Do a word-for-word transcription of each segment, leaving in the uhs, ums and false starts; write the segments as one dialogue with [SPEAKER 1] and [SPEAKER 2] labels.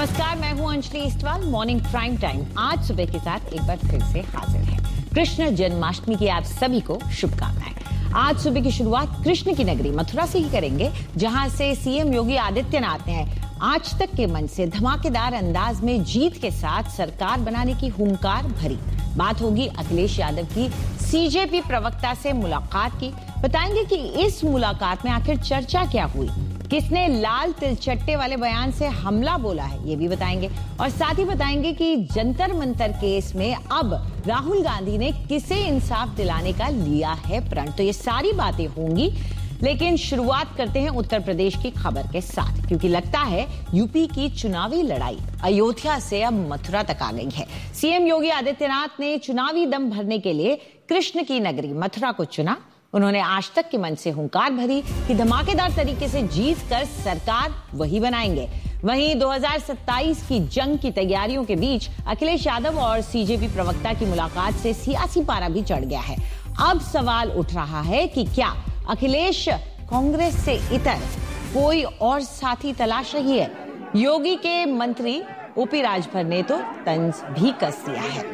[SPEAKER 1] नमस्कार, मैं हूं अंजलि इस्तवाल। मॉर्निंग प्राइम टाइम आज सुबह के साथ एक बार फिर से हाजिर है। कृष्ण जन्माष्टमी की आप सभी को शुभकामनाएं। आज सुबह की शुरुआत कृष्ण की नगरी मथुरा से ही करेंगे, जहां से सीएम योगी आदित्यनाथ ने आज तक के मंच से धमाकेदार अंदाज में जीत के साथ सरकार बनाने की हुंकार भरी। बात होगी अखिलेश यादव की सीजेपी प्रवक्ता से मुलाकात की। बताएंगे कि इस मुलाकात में आखिर चर्चा क्या हुई, किसने लाल तिलचट्टे वाले बयान से हमला बोला है, ये भी बताएंगे। और साथ ही बताएंगे कि जंतर मंतर केस में अब राहुल गांधी ने किसे इंसाफ दिलाने का लिया है प्रण। तो ये सारी बातें होंगी, लेकिन शुरुआत करते हैं उत्तर प्रदेश की खबर के साथ, क्योंकि लगता है यूपी की चुनावी लड़ाई अयोध्या से अब मथुरा तक आ गई है। सीएम योगी आदित्यनाथ ने चुनावी दम भरने के लिए कृष्ण की नगरी मथुरा को चुना। उन्होंने आज तक के मंच से हुंकार भरी कि धमाकेदार तरीके से जीत कर सरकार वही बनाएंगे। वहीं दो हज़ार सत्ताईस की जंग की तैयारियों के बीच अखिलेश यादव और सीजेपी प्रवक्ता की मुलाकात से सियासी पारा भी चढ़ गया है। अब सवाल उठ रहा है कि क्या अखिलेश कांग्रेस से इतर कोई और साथी तलाश रही है। योगी के मंत्री ओपी राजभर ने तो तंज भी कस दिया है।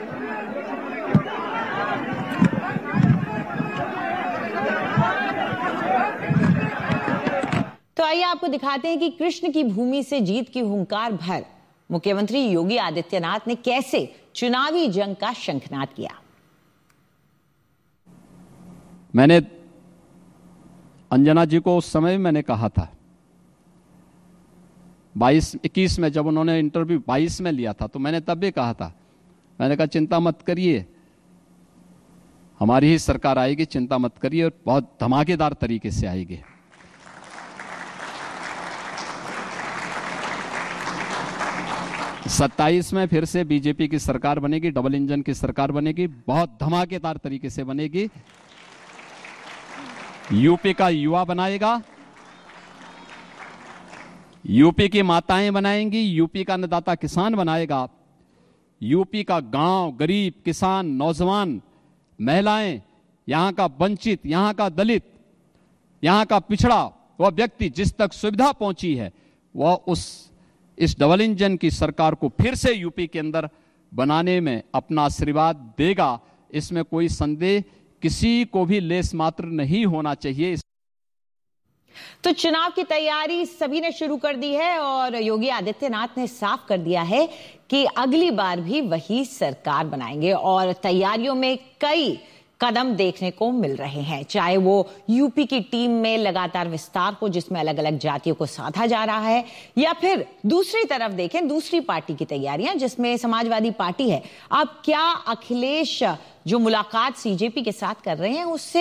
[SPEAKER 1] तो आइए आपको दिखाते हैं कि कृष्ण की भूमि से जीत की हुंकार भर मुख्यमंत्री योगी आदित्यनाथ ने कैसे चुनावी जंग का शंखनाद किया।
[SPEAKER 2] मैंने अंजना जी को उस समय मैंने कहा था, बाईस इक्कीस में जब उन्होंने इंटरव्यू बाईस में लिया था, तो मैंने तब भी कहा था, मैंने कहा चिंता मत करिए, हमारी ही सरकार आएगी, चिंता मत करिए, और बहुत धमाकेदार तरीके से आएगी। सत्ताईस में फिर से बीजेपी की सरकार बनेगी, डबल इंजन की सरकार बनेगी, बहुत धमाकेदार तरीके से बनेगी। यूपी का युवा बनाएगा, यूपी की माताएं बनाएंगी, यूपी का अन्नदाता किसान बनाएगा, यूपी का गांव, गरीब, किसान, नौजवान, महिलाएं, यहां का वंचित, यहां का दलित, यहां का पिछड़ा वह व्यक्ति जिस तक सुविधा पहुंची है, वह उस इस डबल इंजन की सरकार को फिर से यूपी के अंदर बनाने में अपना आशीर्वाद देगा। इसमें कोई संदेह किसी को भी लेस मात्र नहीं होना चाहिए।
[SPEAKER 1] तो चुनाव की तैयारी सभी ने शुरू कर दी है और योगी आदित्यनाथ ने साफ कर दिया है कि अगली बार भी वही सरकार बनाएंगे। और तैयारियों में कई कदम देखने को मिल रहे हैं, चाहे वो यूपी की टीम में लगातार विस्तार हो, जिसमें अलग अलग जातियों को साधा जा रहा है, या फिर दूसरी तरफ देखें दूसरी पार्टी की तैयारियां, जिसमें समाजवादी पार्टी है। अब क्या अखिलेश जो मुलाकात सीजेपी के साथ कर रहे हैं उससे